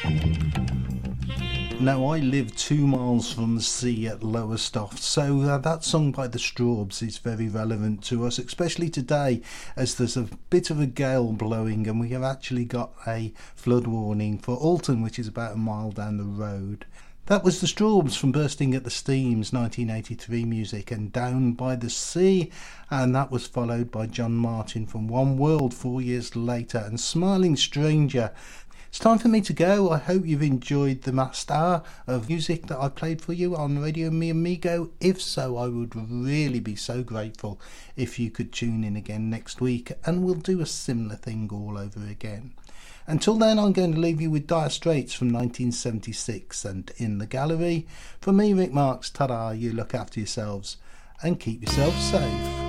Now, I live 2 miles from the sea at Lowestoft, so that song by the Strawbs is very relevant to us, especially today as there's a bit of a gale blowing and we have actually got a flood warning for Alton, which is about a mile down the road. That was the Strawbs from Bursting at the Steams 1983 music and Down by the Sea, and that was followed by John Martin from One World 4 years later and Smiling Stranger. It's time for me to go. I hope you've enjoyed the last hour of music that I played for you on Radio Mi Amigo. If so, I would really be so grateful if you could tune in again next week and we'll do a similar thing all over again. Until then, I'm going to leave you with Dire Straits from 1976 and In the Gallery. From me, Rick Marks, ta-da, you look after yourselves and keep yourselves safe.